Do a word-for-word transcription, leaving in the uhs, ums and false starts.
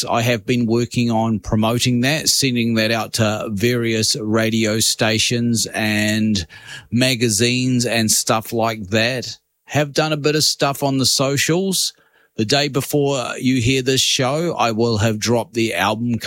weeks, I have been working on promoting that, sending that out to various radio stations and magazines and stuff like that. Have done a bit of stuff on the socials. The day before you hear this show, I will have dropped the album